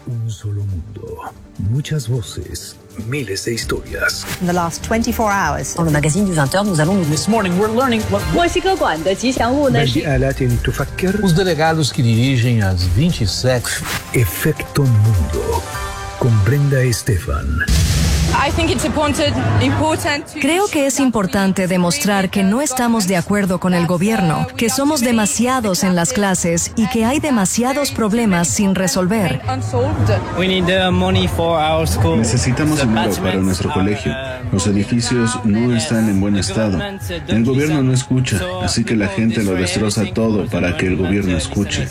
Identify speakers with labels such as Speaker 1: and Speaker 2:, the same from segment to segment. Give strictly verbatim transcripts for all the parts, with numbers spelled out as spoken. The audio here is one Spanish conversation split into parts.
Speaker 1: Un solo mundo, muchas voces, miles de historias.
Speaker 2: In the last twenty-four hours,
Speaker 3: Dans le magazine du vingt heures, nous allons...
Speaker 4: This morning we're learning what...
Speaker 5: 墨西哥馆的吉祥物呢是
Speaker 1: بآلات تفكر.
Speaker 4: Os delegados que dirigem as vinte e sete...
Speaker 1: Efecto Mundo, con Brenda Estefan.
Speaker 6: Creo que es importante demostrar que no estamos de acuerdo con el gobierno, que somos demasiados en las clases y que hay demasiados problemas sin resolver.
Speaker 7: Necesitamos dinero para nuestro colegio. Los edificios no están en buen estado. El gobierno no escucha, así que la gente lo destroza todo para que el gobierno escuche.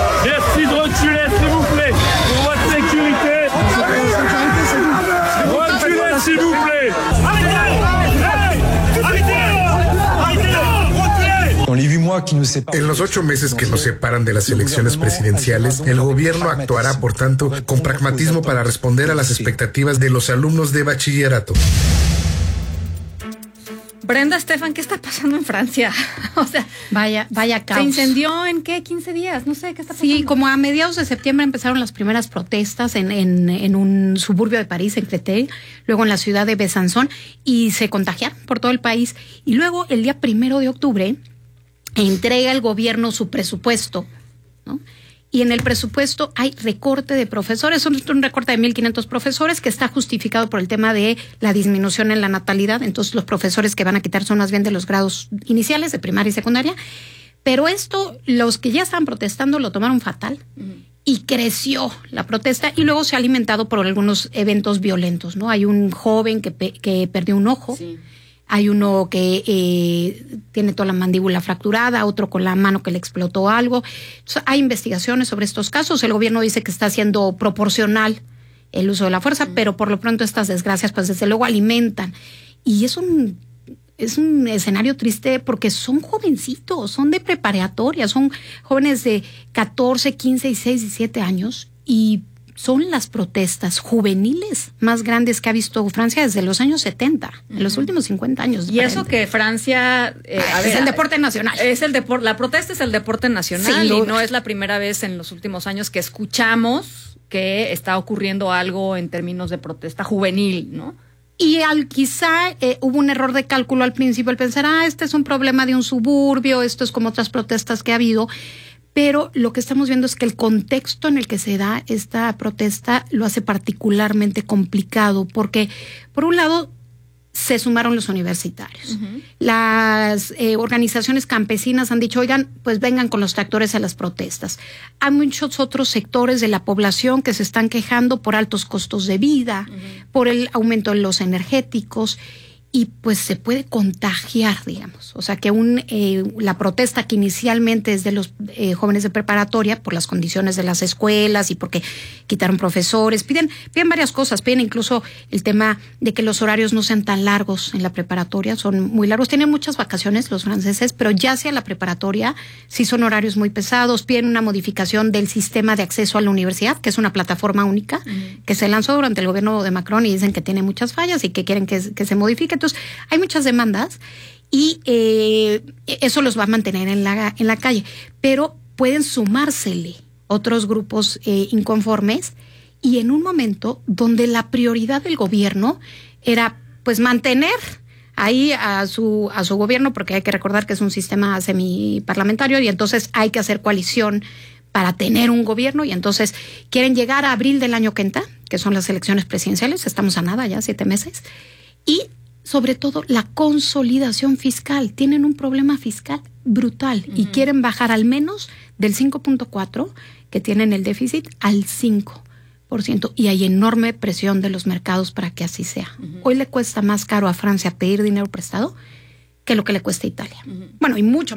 Speaker 8: En los ocho meses que nos separan de las elecciones presidenciales, el gobierno actuará, por tanto, con pragmatismo para responder a las expectativas de los alumnos de bachillerato.
Speaker 9: Brenda Estefan, ¿qué está pasando en Francia? O sea,
Speaker 10: vaya, vaya caos.
Speaker 9: ¿Se incendió en qué? ¿quince días? No sé, ¿qué está pasando?
Speaker 10: Sí, como a mediados de septiembre empezaron las primeras protestas en, en, en un suburbio de París, en Créteil, luego en la ciudad de Besançon, y se contagiaron por todo el país. Y luego, el día primero de octubre, entrega el gobierno su presupuesto, ¿no? Y en el presupuesto hay recorte de profesores, un, un recorte de mil quinientos profesores que está justificado por el tema de la disminución en la natalidad. Entonces los profesores que van a quitar son más bien de los grados iniciales, de primaria y secundaria. Pero esto, los que ya estaban protestando lo tomaron fatal. Uh-huh. Y creció la protesta y luego se ha alimentado por algunos eventos violentos, ¿no? Hay un joven que, pe- que perdió un ojo. Sí. Hay uno que eh, tiene toda la mandíbula fracturada, otro con la mano que le explotó algo. Entonces, hay investigaciones sobre estos casos. El gobierno dice que está haciendo proporcional el uso de la fuerza, mm. pero por lo pronto estas desgracias, pues desde luego alimentan. Y es un, es un escenario triste porque son jovencitos, son de preparatoria, son jóvenes de catorce, quince, dieciséis, diecisiete años y son las protestas juveniles más grandes que ha visto Francia desde los años setenta, uh-huh. en los últimos cincuenta años.
Speaker 9: Y eso que Francia... Eh, a ver,
Speaker 10: es el deporte nacional.
Speaker 9: Es el deporte, la protesta es el deporte nacional y no es la primera vez en los últimos años que escuchamos que está ocurriendo algo en términos de protesta juvenil, ¿no?
Speaker 10: Y al, quizá eh, hubo un error de cálculo al principio, al pensar, ah, este es un problema de un suburbio, esto es como otras protestas que ha habido. Pero lo que estamos viendo es que el contexto en el que se da esta protesta lo hace particularmente complicado, porque por un lado se sumaron los universitarios. Uh-huh. Las eh, organizaciones campesinas han dicho, oigan, pues vengan con los tractores a las protestas. Hay muchos otros sectores de la población que se están quejando por altos costos de vida, uh-huh. por el aumento de los energéticos. Y pues se puede contagiar, digamos. O sea, que un eh, la protesta que inicialmente es de los eh, jóvenes de preparatoria por las condiciones de las escuelas y porque quitaron profesores, piden piden varias cosas, piden incluso el tema de que los horarios no sean tan largos en la preparatoria, son muy largos. Tienen muchas vacaciones los franceses, pero ya hacia la preparatoria sí son horarios muy pesados. Piden una modificación del sistema de acceso a la universidad, que es una plataforma única, uh-huh. que se lanzó durante el gobierno de Macron y dicen que tiene muchas fallas y que quieren que, que se modifique. Entonces, hay muchas demandas y eh, eso los va a mantener en la, en la calle, pero pueden sumársele otros grupos eh, inconformes y en un momento donde la prioridad del gobierno era pues mantener ahí a su, a su gobierno, porque hay que recordar que es un sistema semiparlamentario y entonces hay que hacer coalición para tener un gobierno y entonces quieren llegar a abril del año que entra, que son las elecciones presidenciales, estamos a nada ya, siete meses, y sobre todo la consolidación fiscal. Tienen un problema fiscal brutal uh-huh. y quieren bajar al menos del cinco punto cuatro que tienen el déficit al cinco por ciento y hay enorme presión de los mercados para que así sea. Uh-huh. Hoy le cuesta más caro a Francia pedir dinero prestado que lo que le cuesta a Italia. Uh-huh. Bueno, y mucho